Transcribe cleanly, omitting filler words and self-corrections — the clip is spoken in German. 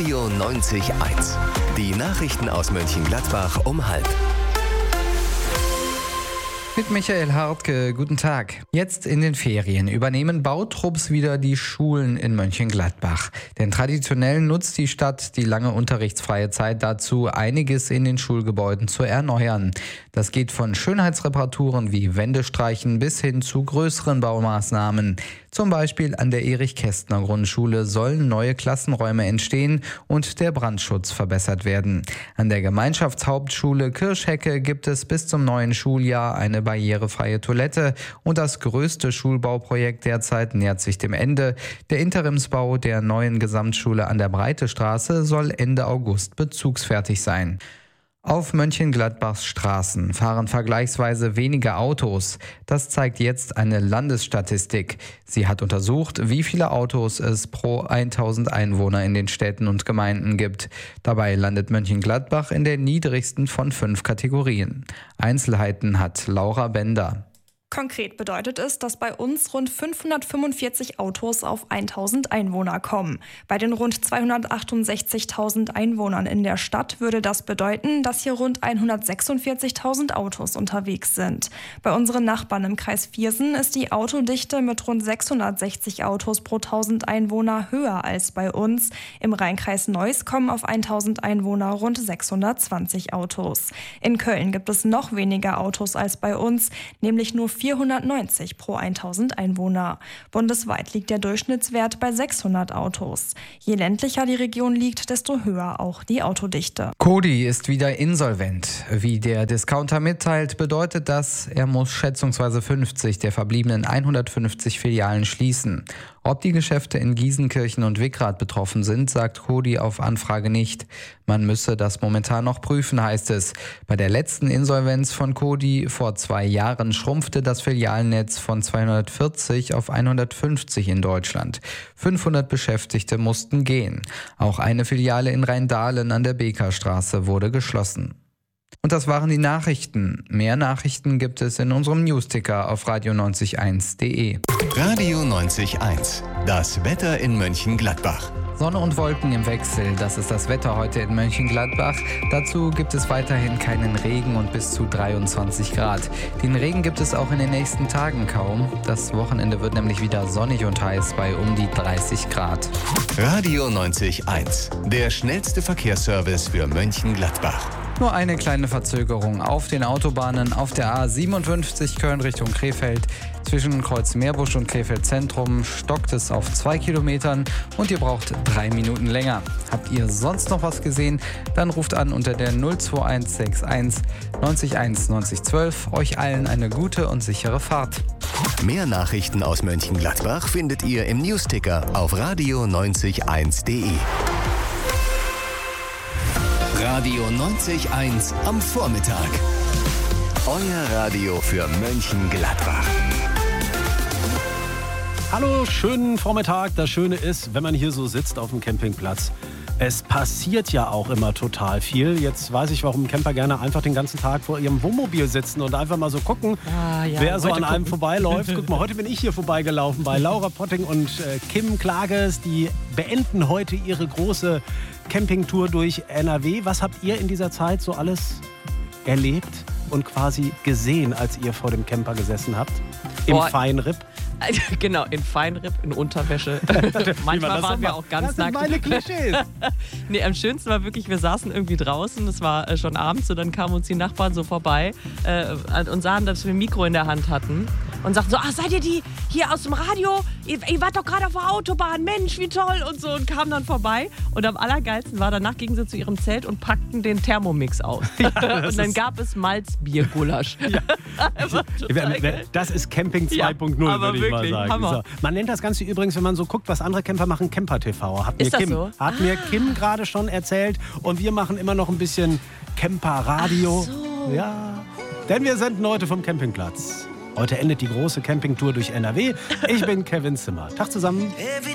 Radio 90.1. Die Nachrichten aus Mönchengladbach um 12:30. Mit Michael Hartke, guten Tag. Jetzt in den Ferien übernehmen Bautrupps wieder die Schulen in Mönchengladbach. Denn traditionell nutzt die Stadt die lange unterrichtsfreie Zeit dazu, einiges in den Schulgebäuden zu erneuern. Das geht von Schönheitsreparaturen wie Wände streichen bis hin zu größeren Baumaßnahmen. Zum Beispiel an der Erich-Kästner-Grundschule sollen neue Klassenräume entstehen und der Brandschutz verbessert werden. An der Gemeinschaftshauptschule Kirschhecke gibt es bis zum neuen Schuljahr eine barrierefreie Toilette und das größte Schulbauprojekt derzeit nähert sich dem Ende. Der Interimsbau der neuen Gesamtschule an der Breitestraße soll Ende August bezugsfertig sein. Auf Mönchengladbachs Straßen fahren vergleichsweise weniger Autos. Das zeigt jetzt eine Landesstatistik. Sie hat untersucht, wie viele Autos es pro 1000 Einwohner in den Städten und Gemeinden gibt. Dabei landet Mönchengladbach in der niedrigsten von 5 Kategorien. Einzelheiten hat Laura Bender. Konkret bedeutet es, dass bei uns rund 545 Autos auf 1000 Einwohner kommen. Bei den rund 268.000 Einwohnern in der Stadt würde das bedeuten, dass hier rund 146.000 Autos unterwegs sind. Bei unseren Nachbarn im Kreis Viersen ist die Autodichte mit rund 660 Autos pro 1000 Einwohner höher als bei uns. Im Rheinkreis Neuss kommen auf 1000 Einwohner rund 620 Autos. In Köln gibt es noch weniger Autos als bei uns, nämlich nur 490 pro 1000 Einwohner. Bundesweit liegt der Durchschnittswert bei 600 Autos. Je ländlicher die Region liegt, desto höher auch die Autodichte. Coty ist wieder insolvent. Wie der Discounter mitteilt, bedeutet das, er muss schätzungsweise 50 der verbliebenen 150 Filialen schließen. Ob die Geschäfte in Gießenkirchen und Wickrath betroffen sind, sagt Coty auf Anfrage nicht. Man müsse das momentan noch prüfen, heißt es. Bei der letzten Insolvenz von Coty vor 2 Jahren schrumpfte das Filialnetz von 240 auf 150 in Deutschland. 500 Beschäftigte mussten gehen. Auch eine Filiale in Rheindahlen an der Bekerstraße wurde geschlossen. Und das waren die Nachrichten. Mehr Nachrichten gibt es in unserem Newsticker auf radio90.1.de. Radio 90.1. Das Wetter in Mönchengladbach. Sonne und Wolken im Wechsel, das ist das Wetter heute in Mönchengladbach. Dazu gibt es weiterhin keinen Regen und bis zu 23 Grad. Den Regen gibt es auch in den nächsten Tagen kaum. Das Wochenende wird nämlich wieder sonnig und heiß bei um die 30 Grad. Radio 90.1. Der schnellste Verkehrsservice für Mönchengladbach. Nur eine kleine Verzögerung auf den Autobahnen. Auf der A57 Köln Richtung Krefeld. Zwischen Kreuz Meerbusch und Krefeld Zentrum stockt es auf 2 Kilometern und ihr braucht 3 Minuten länger. Habt ihr sonst noch was gesehen? Dann ruft an unter der 02161 901 9012. Euch allen eine gute und sichere Fahrt. Mehr Nachrichten aus Mönchengladbach findet ihr im Newsticker auf radio90.1.de. Radio 90.1 am Vormittag. Euer Radio für Mönchengladbach. Hallo, schönen Vormittag. Das Schöne ist, wenn man hier so sitzt auf dem Campingplatz, es passiert ja auch immer total viel. Jetzt weiß ich, warum Camper gerne einfach den ganzen Tag vor ihrem Wohnmobil sitzen und einfach mal so gucken, wer so an einem vorbeiläuft. Guck mal, heute bin ich hier vorbeigelaufen bei Laura Potting und Kim Klages. Die beenden heute ihre große Campingtour durch NRW. Was habt ihr in dieser Zeit so alles erlebt und quasi gesehen, als ihr vor dem Camper gesessen habt? Im Feinripp? Genau, in Feinripp, in Unterwäsche. Manchmal waren wir auch ganz nackt. Das sind meine Klischees. Nee, am schönsten war wirklich, wir saßen irgendwie draußen, es war schon abends und dann kamen uns die Nachbarn so vorbei und sahen, dass wir ein Mikro in der Hand hatten und sagten so, seid ihr die hier aus dem Radio? Ihr wart doch gerade auf der Autobahn, Mensch, wie toll und so und kamen dann vorbei. Und am allergeilsten war, danach gingen sie zu ihrem Zelt und packten den Thermomix aus. Ja, und dann gab es Malzbiergulasch. Ja. Das ist Camping 2.0, würde ich mal sagen. So. Man nennt das Ganze übrigens, wenn man so guckt, was andere Camper machen, Camper TV. Hat mir Kim gerade schon erzählt. Und wir machen immer noch ein bisschen Camper-Radio. So. Ja, denn wir senden heute vom Campingplatz. Heute endet die große Campingtour durch NRW. Ich bin Kevin Zimmer. Tag zusammen.